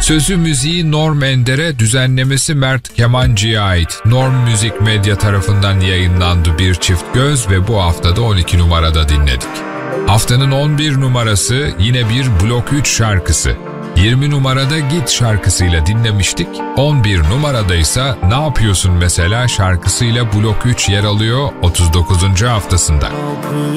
Sözü müziği Norm Ender'e, düzenlemesi Mert Kemancı'ya ait. Norm Müzik Medya tarafından yayınlandı Bir Çift Göz ve bu haftada 12 numarada dinledik. Haftanın 11 numarası yine bir Blok 3 şarkısı. 20 numarada Git şarkısıyla dinlemiştik. 11 numaradaysa Ne Yapıyorsun Mesela şarkısıyla Blok 3 yer alıyor 39. haftasında.